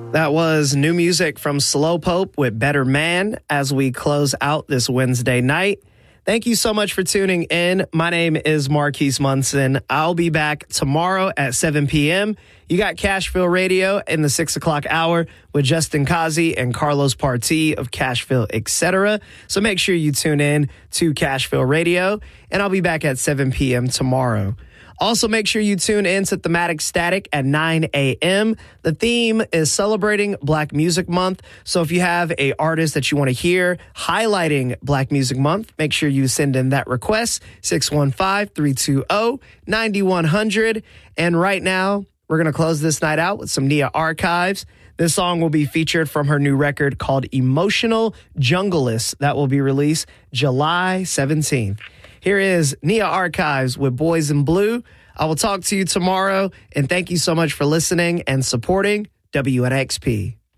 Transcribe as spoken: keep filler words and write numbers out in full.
That was new music from Slowpoke with Better Man as we close out this Wednesday night. Thank you so much for tuning in. My name is Marquise Munson. I'll be back tomorrow at seven p.m. You got Cashville Radio in the six o'clock hour with Justin Kazi and Carlos Partee of Cashville, et cetera. So make sure you tune in to Cashville Radio, and I'll be back at seven p.m. tomorrow. Also, make sure you tune in to Thematic Static at nine a.m. The theme is celebrating Black Music Month. So if you have a artist that you want to hear highlighting Black Music Month, make sure you send in that request, six one five, three two zero, nine one zero zero. And right now, we're going to close this night out with some Nia Archives. This song will be featured from her new record called Emotional Junglist that will be released July seventeenth. Here is Nia Archives with Boys in Blue. I will talk to you tomorrow, and thank you so much for listening and supporting W N X P.